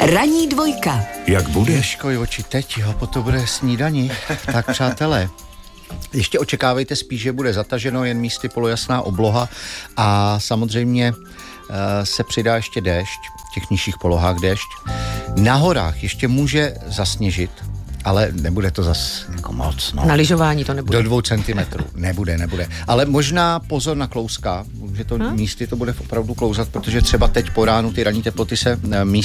Ranní dvojka. Jak bude? Ježkoj oči teď, jo, potom bude snídaní. Tak přátelé, ještě očekávejte spíš, že bude zataženo, jen místy polojasná obloha a samozřejmě se přidá ještě déšť, v těch nižších polohách déšť. Na horách ještě může zasněžit, ale nebude to zas jako moc. No. Na lyžování to nebude. Do 2 centimetrů. Nebude. Ale možná pozor na klouska, že to místy to bude opravdu klouzat, protože třeba teď po ránu ty ranní teploty se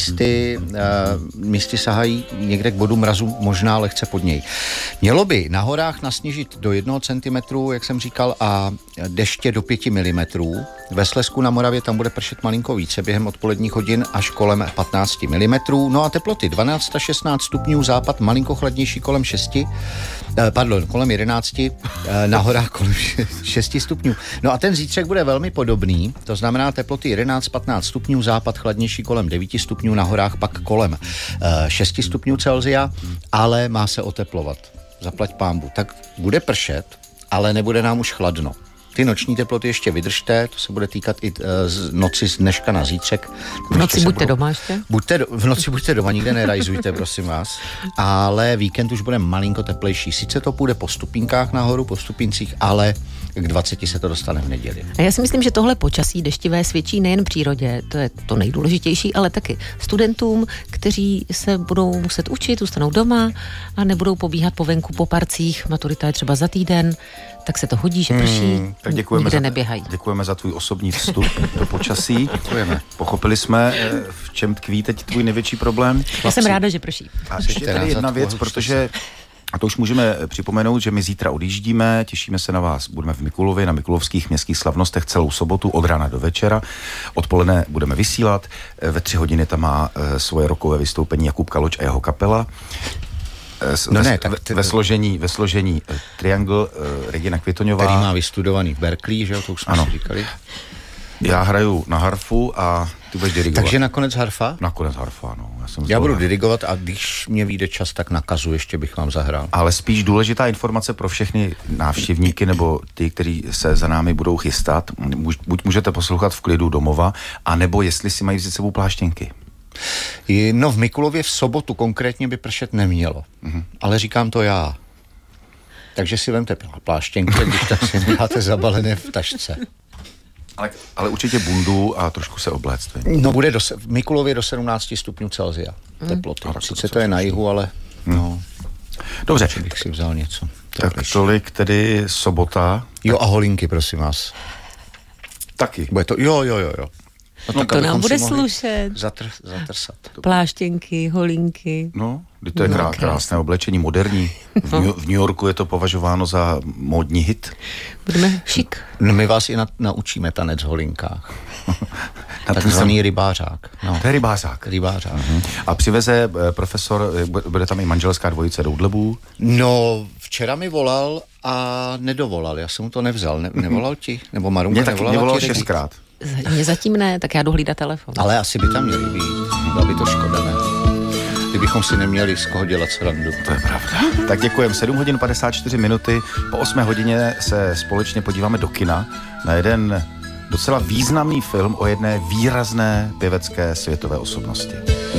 místy sahají někde k bodu mrazu, možná lehce pod něj. Mělo by na horách nasněžit do 1 centimetru, jak jsem říkal, a deště do 5 milimetrů. Ve Slezsku na Moravě tam bude pršet malinko více během odpoledních hodin až kolem 15 milimetrů. No a teploty 12 až 16 stupňů, západ malinko chladnější kolem kolem 11, na horách kolem 6 stupňů. No a ten zítřek bude velmi podobný, to znamená teploty 11-15 stupňů, západ chladnější kolem 9 stupňů, na horách pak kolem 6 stupňů Celsia, ale má se oteplovat. Zaplať pánbu. Tak bude pršet, ale nebude nám už chladno. Ty noční teploty ještě vydržte, to se bude týkat i z noci z dneška na zítřek. V noci buďte doma ještě? V noci buďte doma, nikde nerajzujte, prosím vás. Ale víkend už bude malinko teplejší. Sice to půjde po stupínkách nahoru, po stupíncích, ale k 20 se to dostane v neděli. A já si myslím, že tohle počasí deštivé svědčí nejen přírodě, to je to nejdůležitější, ale taky studentům, kteří se budou muset učit, zůstanou doma a nebudou pobíhat po venku po parcích. Maturita je třeba za týden, tak se to hodí, že prší, tak nikde neběhají. Děkujeme za tvůj osobní vstup do počasí. Děkujeme. Pochopili jsme, v čem tkví teď tvůj největší problém. Já jsem ráda, že prší. A ještě tady jedna věc, protože a to už můžeme připomenout, že my zítra odjíždíme, těšíme se na vás. Budeme v Mikulově na Mikulovských městských slavnostech celou sobotu od rána do večera. Odpoledne budeme vysílat. Ve 3 hodiny tam má svoje rokové vystoupení Jakub Kaloč a jeho kapela. Ve složení Triangle Regina Kvitoňová. Který má vystudovaný v Berkeley, že jo, to už jsme si říkali. Já hraju na harfu a ty budeš dirigovat. Takže nakonec harfa? Nakonec harfa, no. Já budu dirigovat a když mě vyjde čas, tak na kazu ještě bych vám zahrál. Ale spíš důležitá informace pro všechny návštěvníky nebo ty, kteří se za námi budou chystat. Buď můžete poslouchat v klidu domova, anebo jestli si mají vzít sebou pláštěnky. No v Mikulově v sobotu konkrétně by pršet nemělo, ale říkám to já. Takže si vemte pláštěnky, když tak si necháte zabalené v tašce. Ale určitě bundu a trošku se obléct. No bude v Mikulově do 17 stupňů Celsia teploty. Sice to je na jihu, ale no. Dobře. Bych si vzal něco. Tak tolik tedy sobota. Jo a holinky, prosím vás. Taky. Bude to, jo. No to nám bude slušet. Zatrsat. Pláštěnky, holinky. No, to je krásné oblečení, moderní. V New Yorku je to považováno za módní hit. Budeme šik. No my vás i naučíme tanec v holinkách. Takzvaný rybářák. No. To je rybářák. A přiveze profesor, bude tam i manželská dvojice Roudlebů? No, včera mi volal a nedovolal. Já jsem mu to nevzal. Nevolal ti? Nebo Marunka nevolala? Mě volal 6krát. Mě zatím ne, tak já jdu hlídat telefon. Ale asi by tam měli být. Byla by to škoda, ne? Kdybychom si neměli z koho dělat srandu. To je pravda. Tak děkujeme. 7 hodin 54 minuty. Po 8 hodině se společně podíváme do kina na jeden docela významný film o jedné výrazné pěvecké světové osobnosti.